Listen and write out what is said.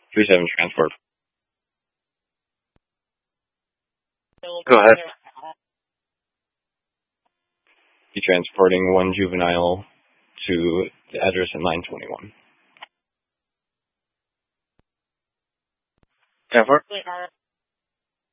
3-7 transport. Go ahead. Be transporting one juvenile to the address at 921. 10-4.